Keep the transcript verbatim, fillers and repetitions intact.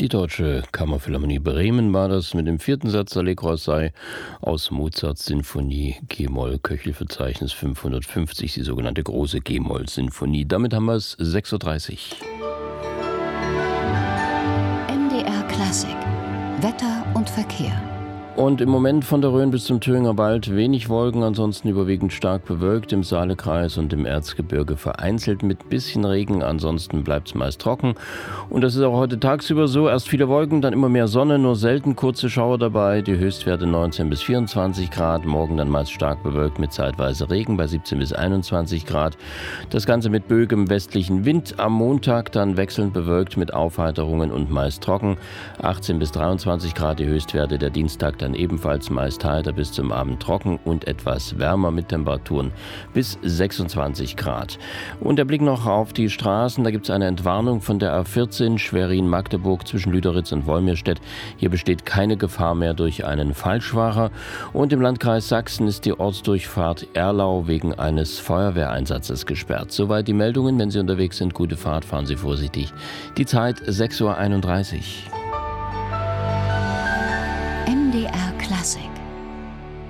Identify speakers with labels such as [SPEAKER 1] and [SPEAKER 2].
[SPEAKER 1] Die Deutsche Kammerphilharmonie Bremen war das mit dem vierten Satz Allegro assai aus Mozarts Sinfonie G-Moll, Köchelverzeichnis fünfhundertfünfzig, die sogenannte große G-Moll-Sinfonie. Damit haben wir es sechs Uhr dreißig.
[SPEAKER 2] M D R Klassik. Wetter und Verkehr.
[SPEAKER 1] Und im Moment von der Rhön bis zum Thüringer Wald wenig Wolken, ansonsten überwiegend stark bewölkt, im Saalekreis und im Erzgebirge vereinzelt mit bisschen Regen, ansonsten bleibt es meist trocken. Und das ist auch heute tagsüber so, erst viele Wolken, dann immer mehr Sonne, nur selten kurze Schauer dabei, die Höchstwerte neunzehn bis vierundzwanzig Grad, morgen dann meist stark bewölkt mit zeitweise Regen bei siebzehn bis einundzwanzig Grad. Das Ganze mit böigem westlichen Wind, am Montag dann wechselnd bewölkt mit Aufheiterungen und meist trocken, achtzehn bis dreiundzwanzig Grad die Höchstwerte, der Dienstag dann ebenfalls meist heiter bis zum Abend trocken und etwas wärmer mit Temperaturen bis sechsundzwanzig Grad. Und der Blick noch auf die Straßen, da gibt es eine Entwarnung von der A vierzehn Schwerin-Magdeburg zwischen Lüderitz und Wolmirstedt. Hier besteht keine Gefahr mehr durch einen Falschfahrer. Und im Landkreis Sachsen ist die Ortsdurchfahrt Erlau wegen eines Feuerwehreinsatzes gesperrt. Soweit die Meldungen. Wenn Sie unterwegs sind, gute Fahrt, fahren Sie vorsichtig. Die Zeit sechs Uhr einunddreißig.
[SPEAKER 2] M D R Klassik.